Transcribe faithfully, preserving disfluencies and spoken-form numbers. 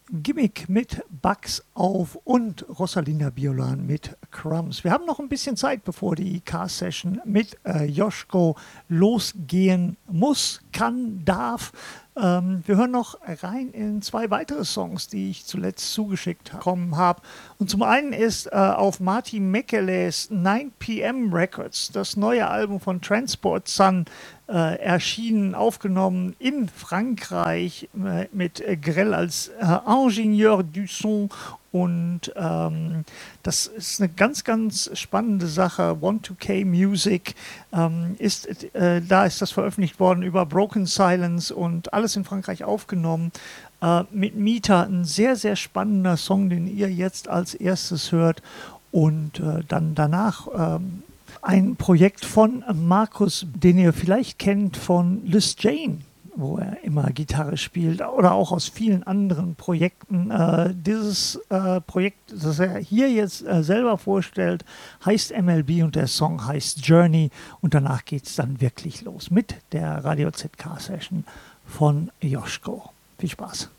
Gimmick mit Bugs auf und Rosalinda Biolan mit Crumbs. Wir haben noch ein bisschen Zeit, bevor die Car-Session mit äh, Joschko losgehen muss, kann, darf. Ähm, wir hören noch rein in zwei weitere Songs, die ich zuletzt zugeschickt bekommen habe. Und zum einen ist äh, auf Martin Mekeles nine p m Records das neue Album von Transport Sun äh, erschienen, aufgenommen in Frankreich äh, mit äh, Grell als äh, Ingenieur du Son. Und ähm, das ist eine ganz, ganz spannende Sache. one two K Music ähm, ist, äh, da ist das veröffentlicht worden über Broken Silence und alles in Frankreich aufgenommen. Äh, mit Mita, ein sehr, sehr spannender Song, den ihr jetzt als erstes hört. Und äh, dann danach ähm, ein Projekt von Markus, den ihr vielleicht kennt von Liz Jane, wo er immer Gitarre spielt, oder auch aus vielen anderen Projekten. Äh, dieses äh, Projekt, das er hier jetzt äh, selber vorstellt, heißt M L B und der Song heißt Journey. Und danach geht es dann wirklich los mit der Radio Z K Session von Joschko. Viel Spaß.